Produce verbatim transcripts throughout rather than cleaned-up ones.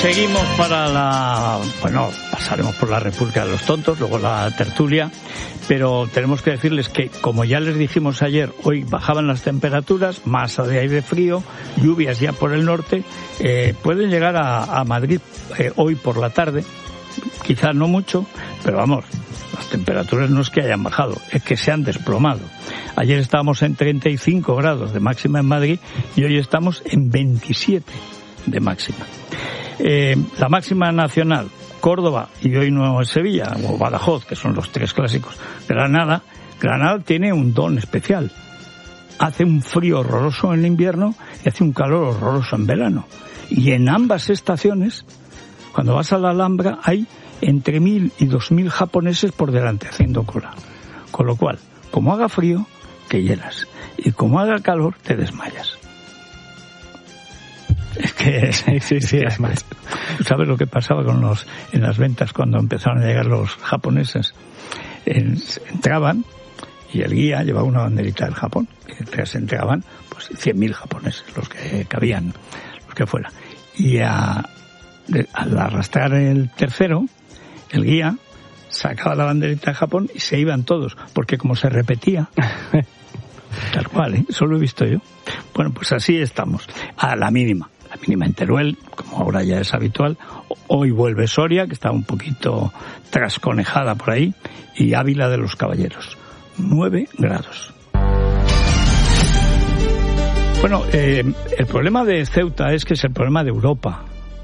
Seguimos para la... Bueno, pasaremos por la República de los Tontos, luego la tertulia, pero tenemos que decirles que, como ya les dijimos ayer, hoy bajaban las temperaturas, masa de aire frío, lluvias ya por el norte, eh, pueden llegar a, a Madrid eh, hoy por la tarde, quizás no mucho, pero vamos, las temperaturas no es que hayan bajado, es que se han desplomado. Ayer estábamos en treinta y cinco grados de máxima en Madrid y hoy estamos en veintisiete de máxima. Eh, la máxima nacional, Córdoba y hoy no es Sevilla, o Badajoz, que son los tres clásicos. Granada, Granada tiene un don especial. Hace un frío horroroso en invierno y hace un calor horroroso en verano. Y en ambas estaciones, cuando vas a la Alhambra, hay entre mil y dos mil japoneses por delante haciendo cola. Con lo cual, como haga frío, te hielas. Y como haga calor, te desmayas. Es que sí, sí, sí, es más. ¿Sabes lo que pasaba con los en las ventas cuando empezaron a llegar los japoneses? En, entraban y el guía llevaba una banderita del Japón. Y entonces entraban pues cien mil japoneses, los que cabían, los que fuera. Y a, de, al arrastrar el tercero, el guía sacaba la banderita de Japón y se iban todos, porque como se repetía, tal cual, ¿eh? Eso lo he visto yo. Bueno, pues así estamos, a la mínima. La mínima en Teruel, como ahora ya es habitual. Hoy vuelve Soria, que está un poquito trasconejada por ahí, y Ávila de los Caballeros. nueve grados. Bueno, eh, el problema de Ceuta es que es el problema de Europa.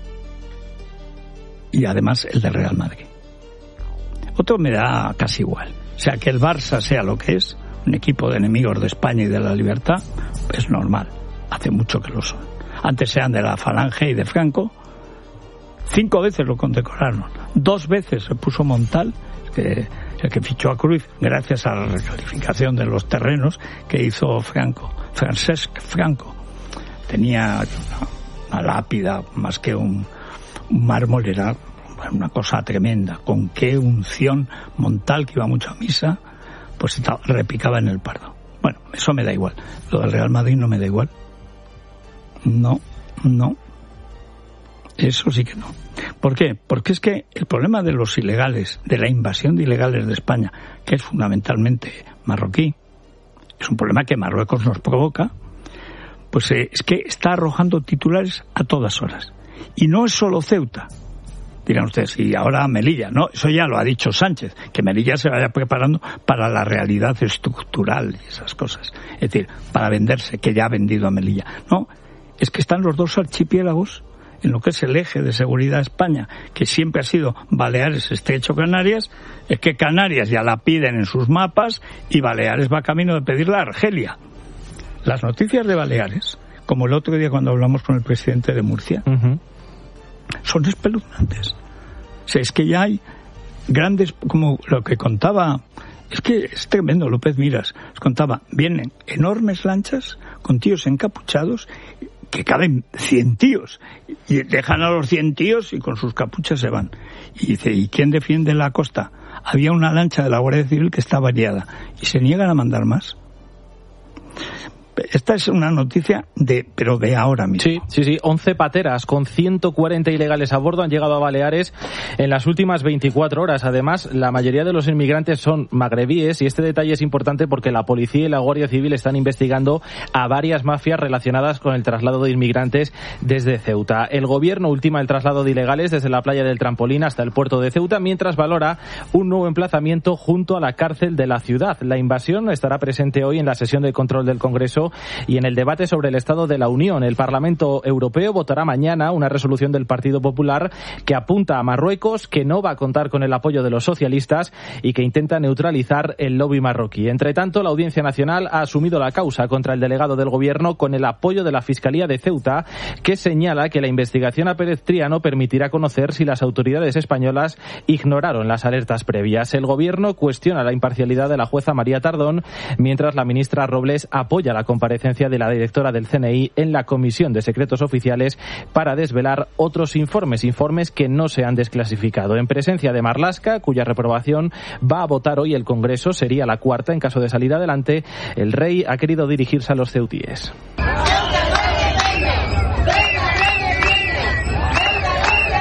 Y además el de Real Madrid. Otro me da casi igual. O sea, que el Barça sea lo que es, un equipo de enemigos de España y de la libertad, es normal. Hace mucho que lo son. Antes eran de la Falange y de Franco. Cinco veces lo condecoraron. Dos veces se puso Montal, que, el que fichó a Cruyff, gracias a la recalificación de los terrenos que hizo Franco. Francesc Franco. Tenía una, una lápida más que un, un mármol, era una cosa tremenda. Con qué unción Montal, que iba mucho a misa, pues estaba, repicaba en el Pardo. Bueno, eso me da igual. Lo del Real Madrid no me da igual. No, no. Eso sí que no. ¿Por qué? Porque es que el problema de los ilegales, de la invasión de ilegales de España, que es fundamentalmente marroquí, es un problema que Marruecos nos provoca, pues eh, es que está arrojando titulares a todas horas. Y no es solo Ceuta. Dirán ustedes, y ahora Melilla, no, eso ya lo ha dicho Sánchez, que Melilla se vaya preparando para la realidad estructural y esas cosas. Es decir, para venderse, que ya ha vendido a Melilla. No, es que están los dos archipiélagos en lo que es el eje de seguridad de España, que siempre ha sido Baleares, Estrecho, Canarias. Es que Canarias ya la piden en sus mapas y Baleares va camino de pedirla a Argelia. Las noticias de Baleares, como el otro día cuando hablamos con el presidente de Murcia, uh-huh. son espeluznantes. O sea, es que ya hay grandes, como lo que contaba, es que es tremendo, López Miras, os contaba, vienen enormes lanchas con tíos encapuchados, que caben cien tíos, y dejan a los cien tíos y con sus capuchas se van. Y dice, ¿y quién defiende la costa? Había una lancha de la Guardia Civil que está variada, y se niegan a mandar más. Esta es una noticia de, pero de ahora mismo. Sí, sí, sí. once pateras con ciento cuarenta ilegales a bordo han llegado a Baleares en las últimas veinticuatro horas. Además, la mayoría de los inmigrantes son magrebíes y este detalle es importante porque la policía y la Guardia Civil están investigando a varias mafias relacionadas con el traslado de inmigrantes desde Ceuta. El gobierno ultima el traslado de ilegales desde la playa del Trampolín hasta el puerto de Ceuta, mientras valora un nuevo emplazamiento junto a la cárcel de la ciudad. La invasión estará presente hoy en la sesión de control del Congreso y en el debate sobre el Estado de la Unión. El Parlamento Europeo votará mañana una resolución del Partido Popular que apunta a Marruecos, que no va a contar con el apoyo de los socialistas y que intenta neutralizar el lobby marroquí. Entre tanto, la Audiencia Nacional ha asumido la causa contra el delegado del Gobierno con el apoyo de la Fiscalía de Ceuta, que señala que la investigación a Pérez Triano permitirá conocer si las autoridades españolas ignoraron las alertas previas. El Gobierno cuestiona la imparcialidad de la jueza María Tardón, mientras la ministra Robles apoya la comparecencia de la directora del C N I en la Comisión de Secretos Oficiales para desvelar otros informes, informes que no se han desclasificado. En presencia de Marlaska, cuya reprobación va a votar hoy el Congreso, sería la cuarta en caso de salir adelante, el rey ha querido dirigirse a los ceutíes.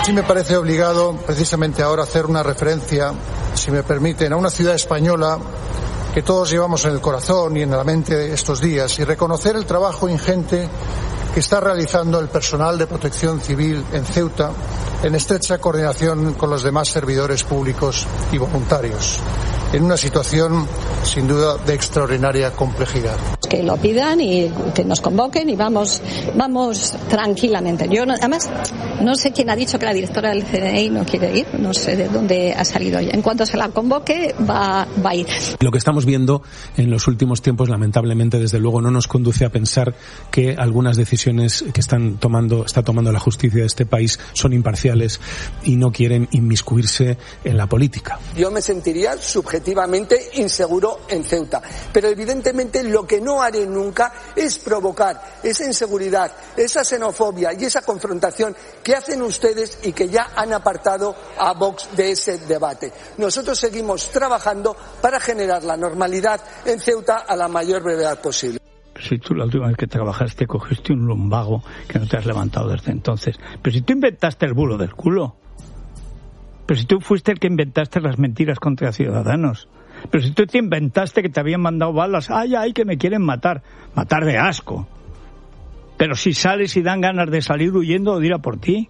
Sí me parece obligado, precisamente ahora, hacer una referencia, si me permiten, a una ciudad española que todos llevamos en el corazón y en la mente estos días, y reconocer el trabajo ingente que está realizando el personal de protección civil en Ceuta, en estrecha coordinación con los demás servidores públicos y voluntarios, en una situación sin duda de extraordinaria complejidad. Que lo pidan y que nos convoquen y vamos vamos tranquilamente. Yo no, además no sé quién ha dicho que la directora del C N I no quiere ir, no sé de dónde ha salido ella. En cuanto se la convoque va, va a ir. Lo que estamos viendo en los últimos tiempos, lamentablemente, desde luego no nos conduce a pensar que algunas decisiones que están tomando está tomando la justicia de este país son imparciales y no quieren inmiscuirse en la política. Yo me sentiría subjetivamente inseguro en Ceuta, pero evidentemente lo que no haré nunca es provocar esa inseguridad, esa xenofobia y esa confrontación que hacen ustedes y que ya han apartado a Vox de ese debate. Nosotros seguimos trabajando para generar la normalidad en Ceuta a la mayor brevedad posible. Si tú la última vez que trabajaste cogiste un lumbago que no te has levantado desde entonces. Pero si tú inventaste el bulo del culo. Pero si tú fuiste el que inventaste las mentiras contra Ciudadanos. Pero si tú te inventaste que te habían mandado balas, ay, ay, que me quieren matar. Matar de asco. Pero si sales y dan ganas de salir huyendo, de ir a por ti.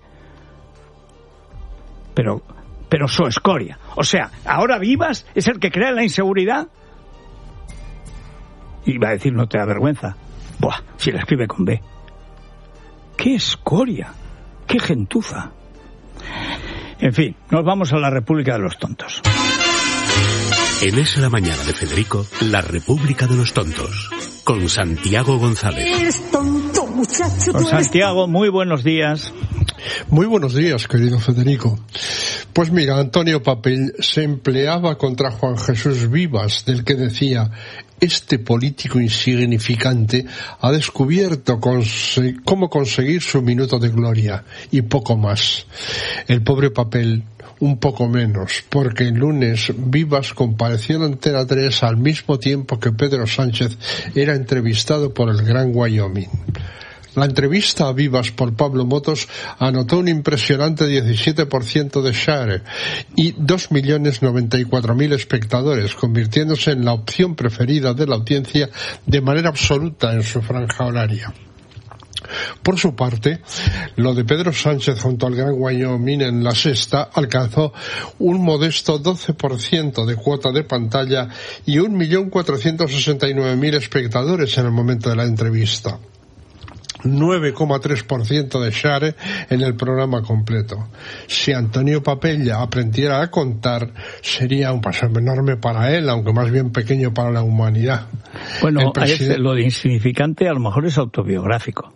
Pero, pero su escoria. O sea, ahora Vivas es el que crea la inseguridad. Y va a decir, no te da vergüenza. Buah, si la escribe con B. ¡Qué escoria! ¡Qué gentuza! En fin, nos vamos a la República de los Tontos. En Es la Mañana de Federico, la República de los Tontos, con Santiago González. Eres tonto, muchacho. Con Santiago, muy buenos días. Muy buenos días, querido Federico. Pues mira, Antonio Papel se empleaba contra Juan Jesús Vivas, del que decía: este político insignificante ha descubierto conse- cómo conseguir su minuto de gloria, y poco más. El pobre Papel, un poco menos, porque el lunes Vivas compareció en Antena tres al mismo tiempo que Pedro Sánchez era entrevistado por el Gran Wyoming. La entrevista a Vivas por Pablo Motos anotó un impresionante diecisiete por ciento de share y dos millones noventa y cuatro mil espectadores, convirtiéndose en la opción preferida de la audiencia de manera absoluta en su franja horaria. Por su parte, lo de Pedro Sánchez junto al Gran Wyoming en La Sexta alcanzó un modesto doce por ciento de cuota de pantalla y un millón cuatrocientos sesenta y nueve mil espectadores en el momento de la entrevista. nueve coma tres por ciento de share en el programa completo. Si Antonio Papella aprendiera a contar, sería un paso enorme para él, aunque más bien pequeño para la humanidad. Bueno, presidente... lo de insignificante a lo mejor es autobiográfico.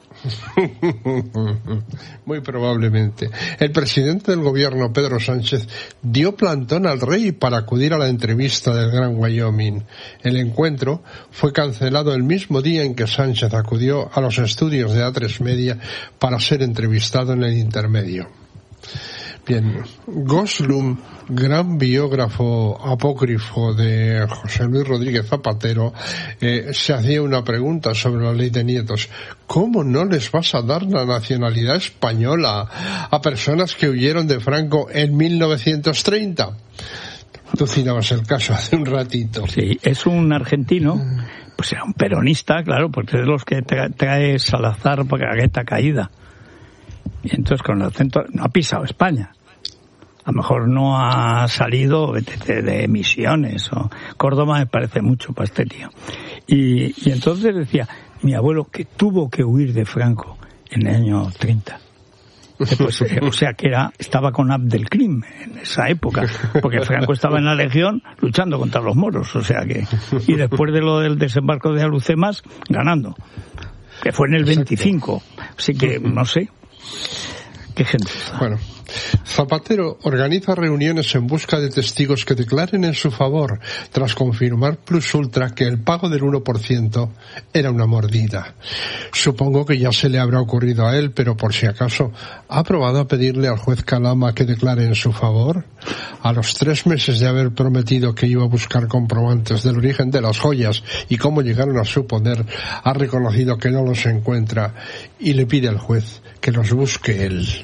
Muy probablemente. El presidente del gobierno, Pedro Sánchez, dio plantón al rey para acudir a la entrevista del Gran Wyoming. El encuentro fue cancelado el mismo día en que Sánchez acudió a los estudios de A tres Media para ser entrevistado en el intermedio. Bien, Goslum, gran biógrafo apócrifo de José Luis Rodríguez Zapatero, eh, se hacía una pregunta sobre la ley de nietos. ¿Cómo no les vas a dar la nacionalidad española a personas que huyeron de Franco en mil novecientos treinta? Tú citabas el caso hace un ratito. Sí, es un argentino, pues era un peronista, claro, porque es de los que trae Salazar para la gueta caída. Y entonces con el acento no ha pisado España. A lo mejor no ha salido de, de, de Misiones o Córdoba, me parece mucho para este tío. Y, y entonces decía, mi abuelo que tuvo que huir de Franco en el año treinta. Pues, o sea que era estaba con Abdelkrim en esa época, porque Franco estaba en la Legión luchando contra los moros, o sea que y después de lo del desembarco de Alucemas ganando, que fue en el veinticinco. Así que no sé qué gente. Bueno, Zapatero organiza reuniones en busca de testigos que declaren en su favor, tras confirmar plus ultra que el pago del uno por ciento era una mordida. Supongo que ya se le habrá ocurrido a él, pero por si acaso, ¿ha probado a pedirle al juez Calama que declare en su favor? A los tres meses de haber prometido que iba a buscar comprobantes del origen de las joyas y cómo llegaron a su poder, ha reconocido que no los encuentra y le pide al juez que los busque él.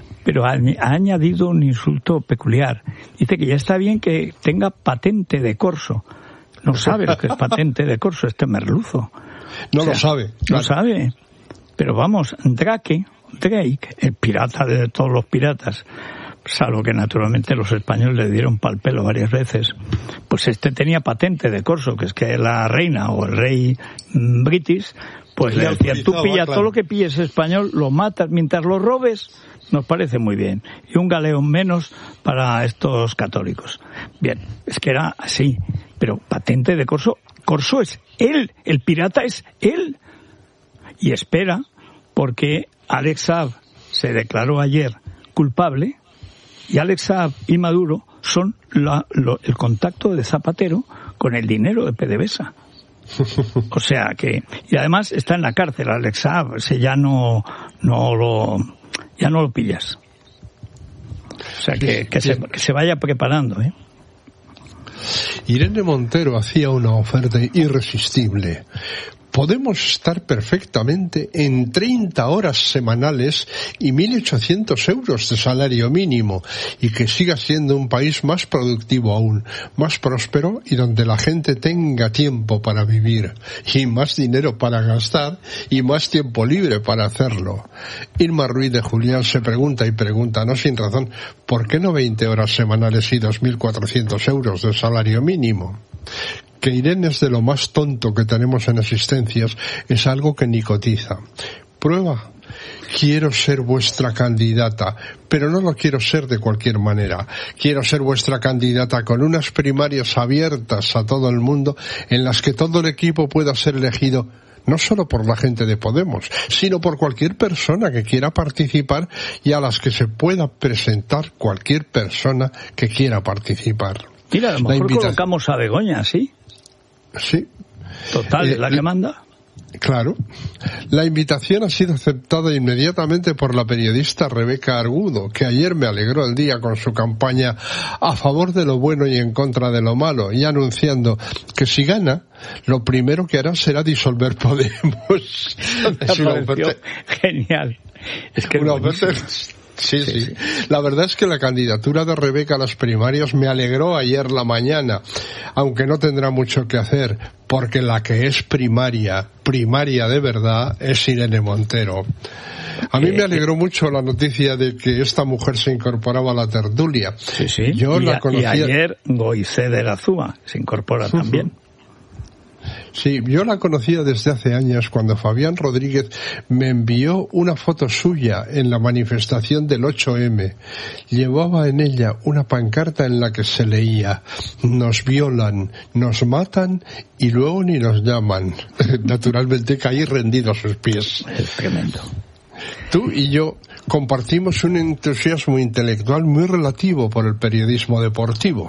pero ha, ha añadido un insulto peculiar. Dice que ya está bien que tenga patente de corso. No sabe lo que es patente de corso este merluzo. No o sea, lo sabe. No claro. sabe. Pero vamos, Drake, Drake, el pirata de todos los piratas, salvo que naturalmente los españoles le dieron pal pelo varias veces, pues este tenía patente de corso, que es que la reina o el rey mmm, british, pues le decía, tú pilla claro. todo lo que pilles español, lo matas, mientras lo robes, nos parece muy bien. Y un galeón menos para estos católicos. Bien, es que era así, pero patente de corso, corso es él, el pirata es él. Y espera, porque Alex Saab se declaró ayer culpable, y Alex Saab y Maduro son la, lo, el contacto de Zapatero con el dinero de PDVSA. O sea que, y además está en la cárcel Alex Saab, o sea, ya no, no lo, ya no lo pillas. O sea que, que, se, que se vaya preparando, ¿eh? Irene Montero hacía una oferta irresistible. Podemos estar perfectamente en treinta horas semanales y mil ochocientos euros de salario mínimo, y que siga siendo un país más productivo aún, más próspero, y donde la gente tenga tiempo para vivir, y más dinero para gastar, y más tiempo libre para hacerlo. Irma Ruiz de Julián se pregunta y pregunta, no sin razón, ¿por qué no veinte horas semanales y dos mil cuatrocientos euros de salario mínimo? Que Irene es de lo más tonto que tenemos en existencias es algo que ni cotiza. Prueba. Quiero ser vuestra candidata, pero no lo quiero ser de cualquier manera. Quiero ser vuestra candidata con unas primarias abiertas a todo el mundo, en las que todo el equipo pueda ser elegido no solo por la gente de Podemos, sino por cualquier persona que quiera participar, y a las que se pueda presentar cualquier persona que quiera participar. Mira, a lo mejor invita... colocamos a Begoña, ¿sí? Sí. Total, ¿es eh, la que manda? Claro. La invitación ha sido aceptada inmediatamente por la periodista Rebeca Argudo, que ayer me alegró el día con su campaña a favor de lo bueno y en contra de lo malo, y anunciando que si gana, lo primero que hará será disolver Podemos. Es una oferta... Genial. Es que una oferta... Sí, sí, sí. La verdad es que la candidatura de Rebeca a las primarias me alegró ayer la mañana, aunque no tendrá mucho que hacer, porque la que es primaria, primaria de verdad, es Irene Montero. A mí me alegró mucho la noticia de que esta mujer se incorporaba a la tertulia. Sí, sí. Yo y, la conocía... y ayer Goicé de la Zúa se incorpora también. Sí, yo la conocía desde hace años, cuando Fabián Rodríguez me envió una foto suya en la manifestación del ocho eme. Llevaba en ella una pancarta en la que se leía: nos violan, nos matan y luego ni nos llaman. Naturalmente caí rendido a sus pies. Es tremendo. Tú y yo compartimos un entusiasmo intelectual muy relativo por el periodismo deportivo.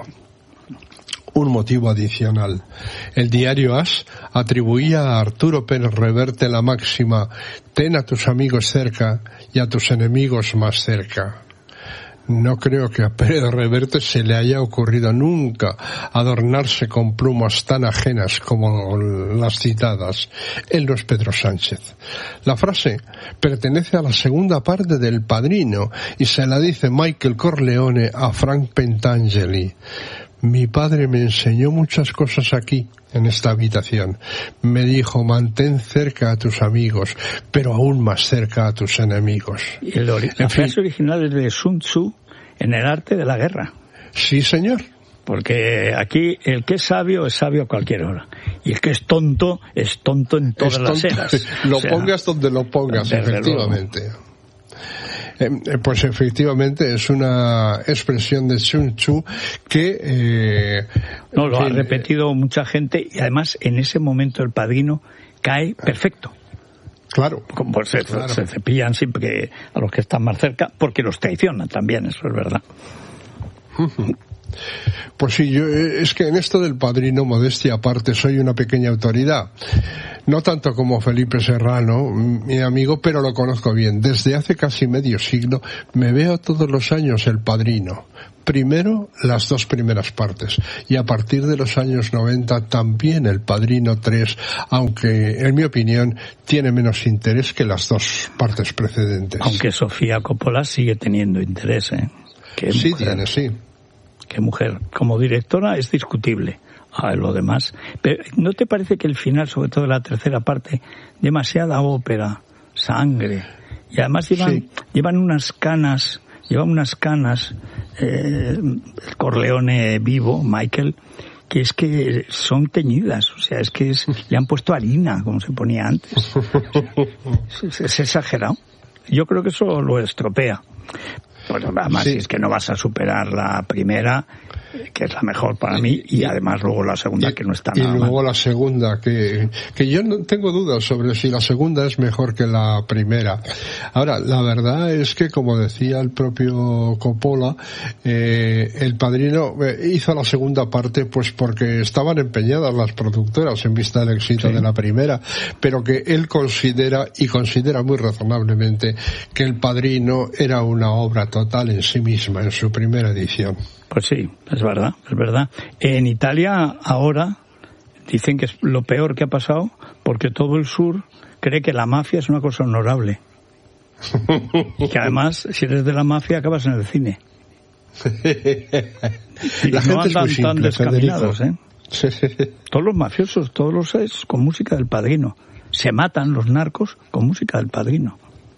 Un motivo adicional. El diario AS atribuía a Arturo Pérez Reverte la máxima: ten a tus amigos cerca y a tus enemigos más cerca. No creo que a Pérez Reverte se le haya ocurrido nunca adornarse con plumas tan ajenas como las citadas. Él no es Pedro Sánchez. La frase pertenece a la segunda parte del Padrino y se la dice Michael Corleone a Frank Pentangeli. Mi padre me enseñó muchas cosas aquí, en esta habitación. Me dijo, mantén cerca a tus amigos, pero aún más cerca a tus enemigos. Y el ori- la frase original es de Sun Tzu, en el arte de la guerra. Sí, señor. Porque aquí el que es sabio es sabio a cualquier hora. Y el que es tonto es tonto en todas tonto, las eras. Lo o sea, pongas donde lo pongas, efectivamente. Luego. Eh, pues efectivamente es una expresión de Sun Tzu que... Eh, no, lo que, ha repetido mucha gente, y además en ese momento el Padrino cae perfecto. Claro. Como se, claro. se cepillan siempre a los que están más cerca, porque los traicionan también, eso es verdad. Pues sí, yo, es que en esto del Padrino, modestia aparte, soy una pequeña autoridad. No tanto como Felipe Serrano, mi amigo, pero lo conozco bien. Desde hace casi medio siglo me veo todos los años El Padrino. Primero las dos primeras partes y a partir de los años noventa también El Padrino tres, aunque en mi opinión tiene menos interés que las dos partes precedentes. Aunque Sofía Coppola sigue teniendo interés, ¿eh? Qué sí mujer, tiene, sí. Qué mujer. Como directora es discutible. A lo demás. Pero ¿no te parece que el final, sobre todo la tercera parte, demasiada ópera, sangre? Y además llevan, sí. llevan unas canas, llevan unas canas, eh, el Corleone vivo, Michael, que es que son teñidas, o sea, es que es, le han puesto harina, como se ponía antes. Es, es exagerado. Yo creo que eso lo estropea. Pues además, sí. es que no vas a superar la primera, que es la mejor para mí, y además luego la segunda, y, que no está nada mal. Y luego mal. la segunda, que, que yo no tengo dudas sobre si la segunda es mejor que la primera. Ahora, la verdad es que, como decía el propio Coppola, eh, El Padrino hizo la segunda parte pues porque estaban empeñadas las productoras en vista del éxito sí. de la primera, pero que él considera, y considera muy razonablemente, que El Padrino era una obra total en sí misma, en su primera edición. Pues sí, es verdad, es verdad. En Italia ahora dicen que es lo peor que ha pasado porque todo el sur cree que la mafia es una cosa honorable. Que además, si eres de la mafia, acabas en el cine. Y la no gente es andan muy simple, tan descaminados, Federico. ¿eh? Todos los mafiosos, todos los es con música del Padrino. Se matan los narcos con música del Padrino.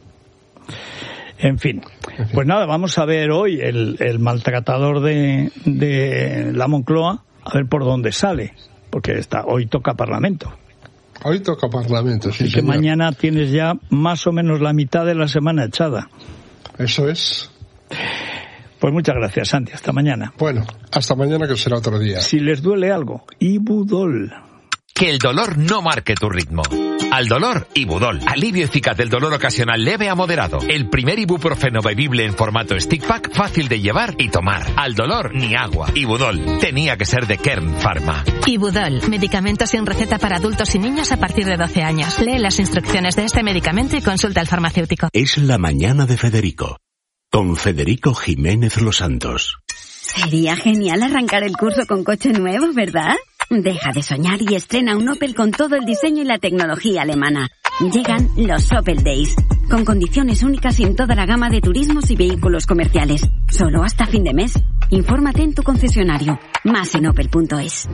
En fin, pues nada, vamos a ver hoy el, el maltratador de, de la Moncloa, a ver por dónde sale, porque está, hoy toca Parlamento. Hoy toca Parlamento, sí, y que señor. Mañana tienes ya más o menos la mitad de la semana echada. Eso es. Pues muchas gracias, Santi, hasta mañana. Bueno, hasta mañana, que será otro día. Si les duele algo, Ibudol. Que el dolor no marque tu ritmo. Al dolor, Ibudol. Alivio eficaz del dolor ocasional leve a moderado. El primer ibuprofeno bebible en formato stick pack, fácil de llevar y tomar. Al dolor, ni agua. Ibudol. Tenía que ser de Kern Pharma. Ibudol. Medicamento sin receta para adultos y niños a partir de doce años. Lee las instrucciones de este medicamento y consulta al farmacéutico. Es la mañana de Federico. Con Federico Jiménez Los Santos. Sería genial arrancar el curso con coche nuevo, ¿verdad? Deja de soñar y estrena un Opel con todo el diseño y la tecnología alemana. Llegan los Opel Days, con condiciones únicas en toda la gama de turismos y vehículos comerciales. Solo hasta fin de mes. Infórmate en tu concesionario. Más en opel punto es.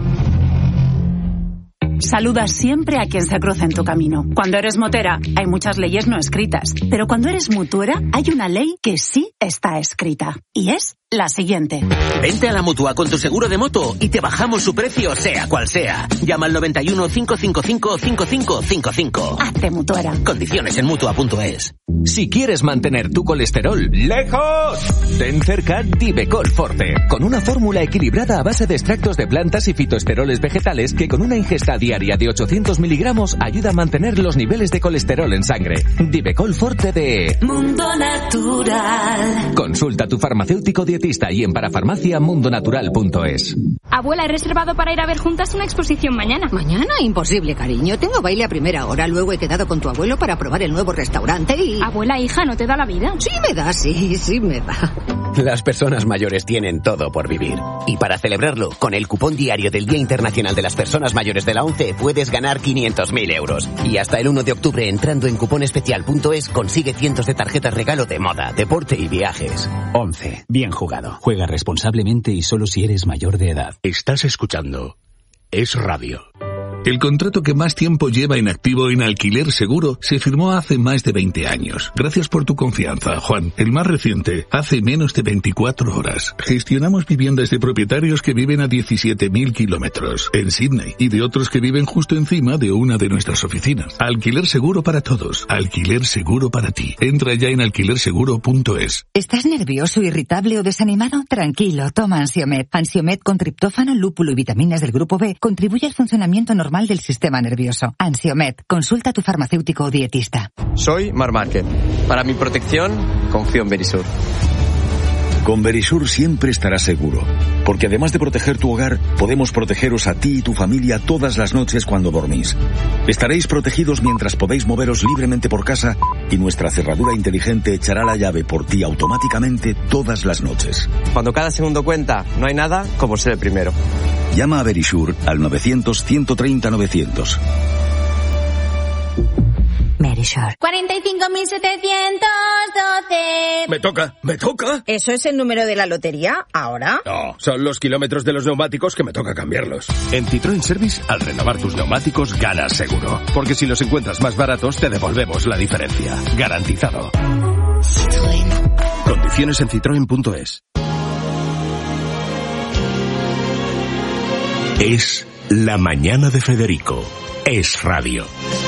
Saluda siempre a quien se cruza en tu camino. Cuando eres motera, hay muchas leyes no escritas. Pero cuando eres mutuera, hay una ley que sí está escrita. Y es la siguiente. Vente a la Mutua con tu seguro de moto y te bajamos su precio, sea cual sea. Llama al noventa y uno, cinco cinco cinco, cinco cinco cinco cinco. Hazte mutuera. Condiciones en mutua punto es. Si quieres mantener tu colesterol lejos, ten cerca Divecol Forte, con una fórmula equilibrada a base de extractos de plantas y fitoesteroles vegetales que con una ingesta diaria de ochocientos miligramos ayuda a mantener los niveles de colesterol en sangre. Divecol Forte de Mundo Natural. Consulta a tu farmacéutico dietista y en parafarmacia mundo natural punto es. Abuela, he reservado para ir a ver juntas una exposición mañana. ¿Mañana? Imposible, cariño. Tengo baile a primera hora, luego he quedado con tu abuelo para probar el nuevo restaurante y... Abuela, hija, ¿no te da la vida? Sí me da, sí, sí me da. Las personas mayores tienen todo por vivir. Y para celebrarlo, con el cupón diario del Día Internacional de las Personas Mayores de la ONCE puedes ganar quinientos mil euros. Y hasta el uno de octubre, entrando en cuponespecial punto es, consigue cientos de tarjetas regalo de moda, deporte y viajes. ONCE. Bien jugado. Juega responsablemente y solo si eres mayor de edad. Estás escuchando Es Radio. El contrato que más tiempo lleva en activo en Alquiler Seguro se firmó hace más de veinte años. Gracias por tu confianza, Juan. El más reciente, hace menos de veinticuatro horas. Gestionamos viviendas de propietarios que viven a diecisiete mil kilómetros en Sydney y de otros que viven justo encima de una de nuestras oficinas. Alquiler Seguro para todos. Alquiler Seguro para ti. Entra ya en alquiler seguro punto es. ¿Estás nervioso, irritable o desanimado? Tranquilo, toma Ansiomed. Ansiomed con triptófano, lúpulo y vitaminas del grupo B contribuye al funcionamiento normal del sistema nervioso. Ansiomed. Consulta a tu farmacéutico o dietista. Soy Mar Márquez. Para mi protección, confío en Verisur. Con Verisur siempre estarás seguro, porque además de proteger tu hogar, podemos protegeros a ti y tu familia todas las noches cuando dormís. Estaréis protegidos mientras podéis moveros libremente por casa y nuestra cerradura inteligente echará la llave por ti automáticamente todas las noches. Cuando cada segundo cuenta, no hay nada como ser el primero. Llama a Verisur al novecientos, ciento treinta, novecientos. Verisur. cuarenta y cinco mil setecientos doce. Me toca, me toca. ¿Eso es el número de la lotería ahora? No, son los kilómetros de los neumáticos que me toca cambiarlos. En Citroën Service, al renovar tus neumáticos, ganas seguro. Porque si los encuentras más baratos, te devolvemos la diferencia. Garantizado. Citroën. Condiciones en citroen punto es. Es La Mañana de Federico. Es radio.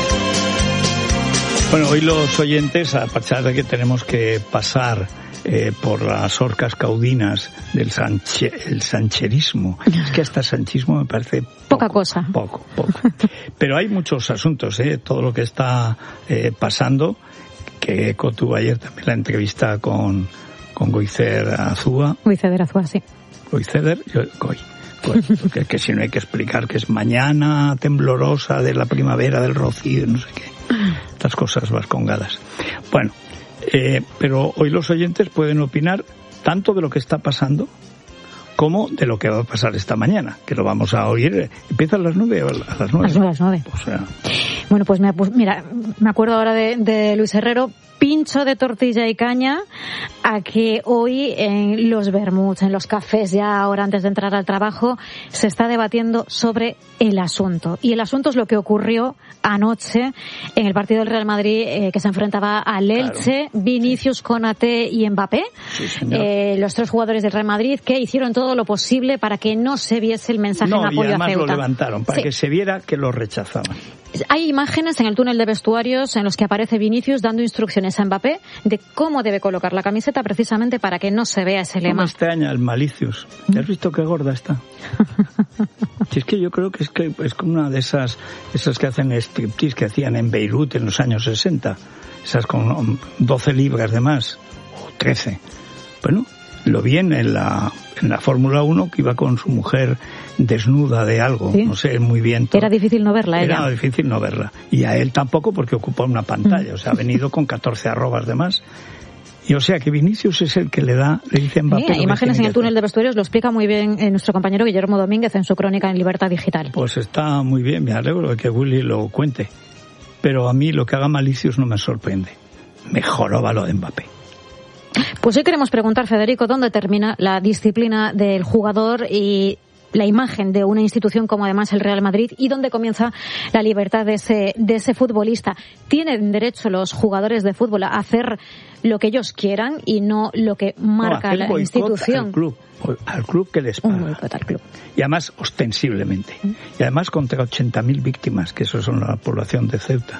Bueno, hoy los oyentes, a pesar de que tenemos que pasar eh, por las orcas caudinas del sanche, el sancherismo, es que hasta sanchismo me parece poco, poca cosa. Poco, poco. Pero hay muchos asuntos, ¿eh? Todo lo que está eh, pasando, que tuvo ayer también la entrevista con, con Goizer Azúa. Goizer Azúa, sí. Goizer, yo, Goy. Pues, que, que si no hay que explicar que es mañana temblorosa de la primavera del rocío, no sé qué. Estas cosas vascongadas. Bueno, eh, pero hoy los oyentes pueden opinar tanto de lo que está pasando como de lo que va a pasar esta mañana, que lo vamos a oír. ¿Empieza a las nueve o a las nueve? A las nueve. O sea... Bueno, pues me, mira, me acuerdo ahora de, de Luis Herrero, pincho de tortilla y caña, a que hoy en los vermuts, en los cafés, ya ahora antes de entrar al trabajo, se está debatiendo sobre el asunto. Y el asunto es lo que ocurrió anoche en el partido del Real Madrid, eh, que se enfrentaba al Elche, claro. Vinicius, Konaté y Mbappé, sí, eh, los tres jugadores del Real Madrid, que hicieron todo lo posible para que no se viese el mensaje no, en apoyo y además a Ceuta. Lo levantaron, para sí. que se viera que lo rechazaban. Hay imágenes en el túnel de vestuarios en los que aparece Vinicius dando instrucciones a Mbappé de cómo debe colocar la camiseta precisamente para que no se vea ese lema. No me extraña el Malicius. ¿Te has visto qué gorda está? Si es que yo creo que es que es como una de esas esas que hacen striptease que hacían en Beirut en los años sesenta. Esas con doce libras de más, o trece. Bueno, lo vi en la, en la Fórmula uno que iba con su mujer desnuda de algo, ¿sí? No sé muy bien. Todo. Era difícil no verla, Era ella. difícil no verla. Y a él tampoco porque ocupa una pantalla, mm. o sea, ha venido con catorce arrobas de más. Y o sea que Vinicius es el que le da, le dice a Mbappé. Sí, imágenes en el túnel de vestuarios, lo explica muy bien eh, nuestro compañero Guillermo Domínguez en su crónica en Libertad Digital. Pues está muy bien, me alegro de que Willy lo cuente. Pero a mí lo que haga Malicius no me sorprende. Mejor lo de Mbappé. Pues hoy queremos preguntar, Federico, ¿dónde termina la disciplina del jugador y la imagen de una institución como además el Real Madrid y dónde comienza la libertad de ese, de ese futbolista? ¿Tienen derecho los jugadores de fútbol a hacer lo que ellos quieran y no lo que marca no, la institución? Al club, al club que les paga. Un boicot al club. Y además ostensiblemente. ¿Mm? Y además contra ochenta mil víctimas, que eso son la población de Ceuta.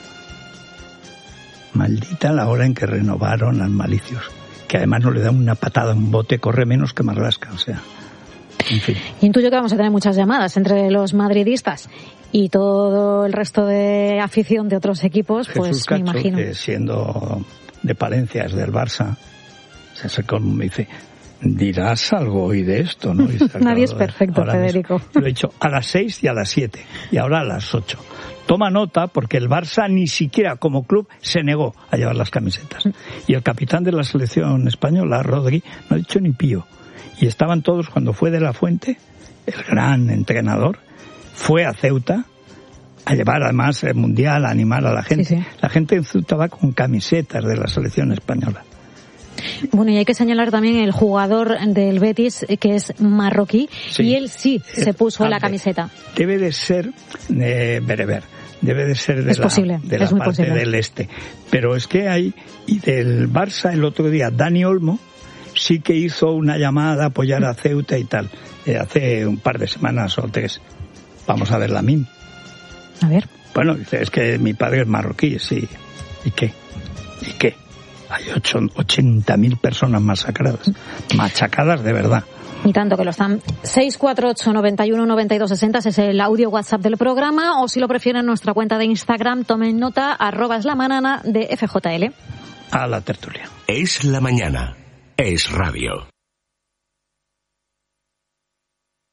Maldita la hora en que renovaron al Malicios, que además no le da una patada a un bote, corre menos que Marlasca, o sea... En fin. Intuyo que vamos a tener muchas llamadas entre los madridistas y todo el resto de afición de otros equipos, Jesús pues Cacho, me imagino. Que siendo de Palencia, es del Barça, se acercó y me dice, dirás algo hoy de esto, ¿no? Nadie es perfecto, Federico. Mismo. Lo he dicho a las seis y a las siete, y ahora a las ocho. Toma nota, porque el Barça ni siquiera como club se negó a llevar las camisetas. Y el capitán de la selección española, Rodri, no ha dicho ni pío. Y estaban todos, cuando fue de la Fuente, el gran entrenador, fue a Ceuta a llevar además el Mundial, a animar a la gente. Sí, sí. La gente en Ceuta va con camisetas de la selección española. Bueno, y hay que señalar también el jugador del Betis, que es marroquí, sí. Y él sí se puso la camiseta. Debe de ser eh, bereber, debe de ser de es la, posible, de la es muy parte posible. del este. Pero es que hay, y del Barça el otro día, Dani Olmo, sí que hizo una llamada a apoyar a Ceuta y tal, eh, hace un par de semanas o tres. Vamos a ver la M I M. A ver. Bueno, dice, es que mi padre es marroquí, sí. ¿Y qué? ¿Y qué? Hay ochenta mil personas masacradas, machacadas de verdad. Y tanto que lo están. seis cuatro ocho, nueve uno, nueve dos seis cero es el audio WhatsApp del programa, o si lo prefieren nuestra cuenta de Instagram, tomen nota, arroba es la manana de F J L. A la tertulia. Es la mañana. Es radio.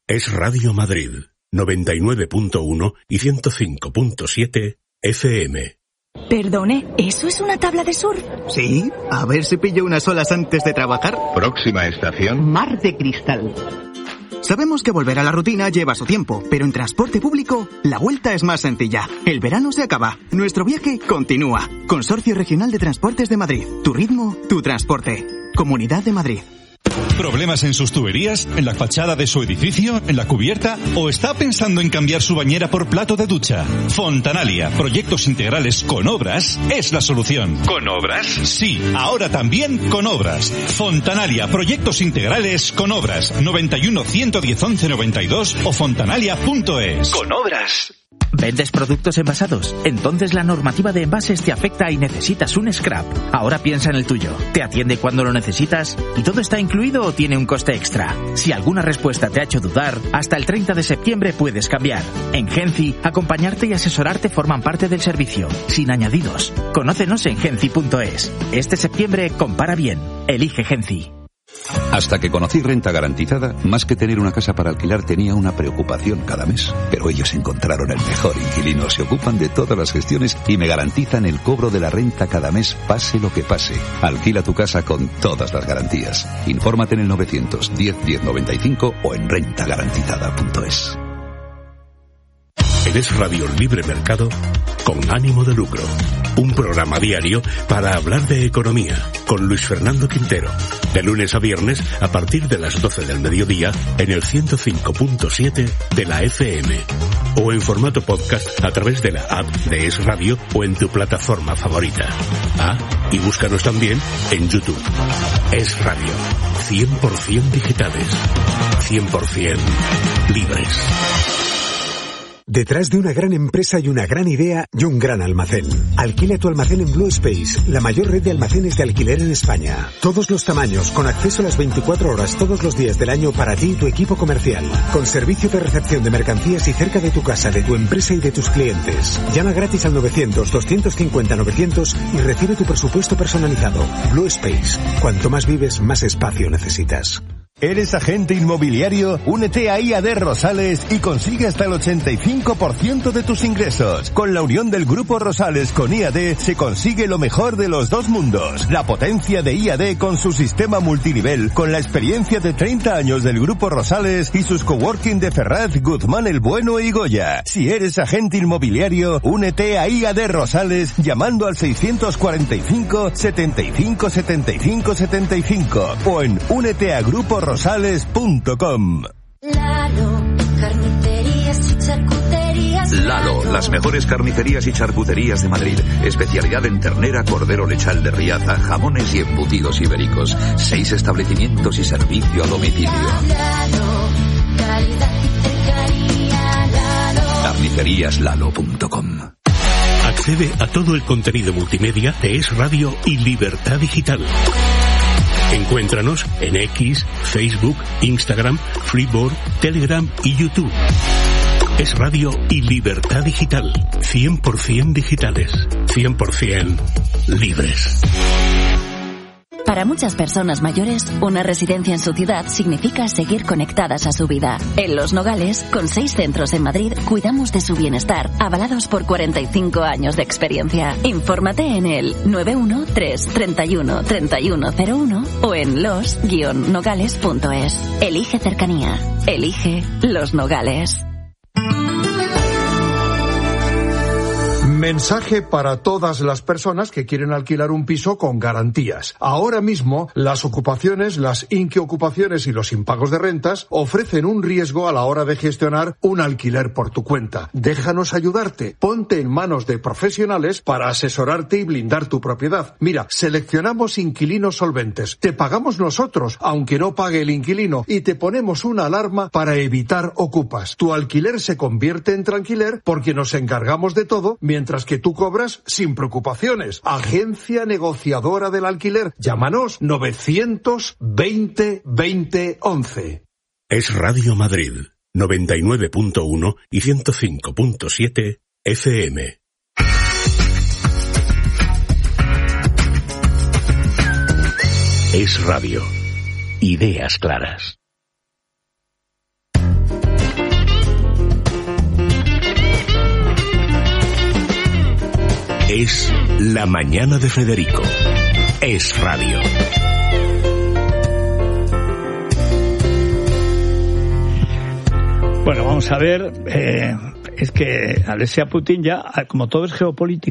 Es Radio Madrid, noventa y nueve punto uno y ciento cinco punto siete F M. Perdone, ¿eso es una tabla de surf? Sí, a ver si pillo unas olas antes de trabajar. Próxima estación. Mar de Cristal. Sabemos que volver a la rutina lleva su tiempo, pero en transporte público la vuelta es más sencilla. El verano se acaba, nuestro viaje continúa. Consorcio Regional de Transportes de Madrid. Tu ritmo, tu transporte. Comunidad de Madrid. ¿Problemas en sus tuberías? ¿En la fachada de su edificio? ¿En la cubierta? ¿O está pensando en cambiar su bañera por plato de ducha? Fontanalia, proyectos integrales con obras, es la solución. ¿Con obras? Sí, ahora también con obras. Fontanalia, proyectos integrales con obras. noventa y uno, ciento diez, once, noventa y dos o fontanalia punto es. Con obras. ¿Vendes productos envasados? Entonces la normativa de envases te afecta y necesitas un scrap. Ahora piensa en el tuyo. ¿Te atiende cuando lo necesitas? ¿Y todo está incluido o tiene un coste extra? Si alguna respuesta te ha hecho dudar, hasta el treinta de septiembre puedes cambiar. En Genci, acompañarte y asesorarte forman parte del servicio, sin añadidos. Conócenos en genci punto es. Este septiembre compara bien. Elige Genci. Hasta que conocí Renta Garantizada, más que tener una casa para alquilar tenía una preocupación cada mes. Pero ellos encontraron el mejor inquilino, se ocupan de todas las gestiones y me garantizan el cobro de la renta cada mes, pase lo que pase. Alquila tu casa con todas las garantías. Infórmate en el novecientos diez, diez noventa y cinco o en renta garantizada punto es. En Es Radio Libre Mercado, con ánimo de lucro. Un programa diario para hablar de economía, con Luis Fernando Quintero. De lunes a viernes, a partir de las doce del mediodía, en el ciento cinco punto siete de la F M. O en formato podcast a través de la app de Es Radio o en tu plataforma favorita. Ah, y búscanos también en YouTube. Es Radio. cien por ciento digitales. cien por ciento libres. Detrás de una gran empresa y una gran idea y un gran almacén. Alquila tu almacén en Blue Space, la mayor red de almacenes de alquiler en España. Todos los tamaños, con acceso a las veinticuatro horas todos los días del año para ti y tu equipo comercial. Con servicio de recepción de mercancías y cerca de tu casa, de tu empresa y de tus clientes. Llama gratis al novecientos, doscientos cincuenta, novecientos y recibe tu presupuesto personalizado. Blue Space. Cuanto más vives, más espacio necesitas. ¿Eres agente inmobiliario? Únete a I A D Rosales y consigue hasta el ochenta y cinco por ciento de tus ingresos. Con la unión del Grupo Rosales con I A D se consigue lo mejor de los dos mundos. La potencia de I A D con su sistema multinivel, con la experiencia de treinta años del Grupo Rosales y sus coworking de Ferraz, Guzmán el Bueno y Goya. Si eres agente inmobiliario, únete a I A D Rosales llamando al seiscientos cuarenta y cinco, setenta y cinco, setenta y cinco, setenta y cinco o en únete a Grupo Rosales punto com. Lalo, carnicerías y charcuterías. Lalo, las mejores carnicerías y charcuterías de Madrid. Especialidad en ternera, cordero lechal de Riaza, jamones y embutidos ibéricos. Seis establecimientos y servicio a domicilio. Lalo, calidad y cercanía. Lalo. carnicerías lalo punto com. Accede a todo el contenido multimedia de Es Radio y Libertad Digital. Encuéntranos en X, Facebook, Instagram, Freeboard, Telegram y YouTube. Es Radio y Libertad Digital. cien por ciento digitales. cien por ciento libres. Para muchas personas mayores, una residencia en su ciudad significa seguir conectadas a su vida. En Los Nogales, con seis centros en Madrid, cuidamos de su bienestar, avalados por cuarenta y cinco años de experiencia. Infórmate en el nueve uno tres, treinta y uno, treinta y uno cero uno o en los guion nogales punto es. Elige cercanía. Elige Los Nogales. Mensaje para todas las personas que quieren alquilar un piso con garantías. Ahora mismo, las ocupaciones, las inquiocupaciones y los impagos de rentas ofrecen un riesgo a la hora de gestionar un alquiler por tu cuenta. Déjanos ayudarte. Ponte en manos de profesionales para asesorarte y blindar tu propiedad. Mira, seleccionamos inquilinos solventes. Te pagamos nosotros, aunque no pague el inquilino, y te ponemos una alarma para evitar ocupas. Tu alquiler se convierte en tranquiler porque nos encargamos de todo, mientras que tú cobras sin preocupaciones. Agencia negociadora del alquiler. Llámanos novecientos veinte, veinte, once. Es Radio Madrid, noventa y nueve punto uno y ciento cinco punto siete F M. Es Radio. Ideas claras. Es La Mañana de Federico. Es radio. Bueno, vamos a ver, eh, es que Alexia Putin ya, como todo es geopolítico,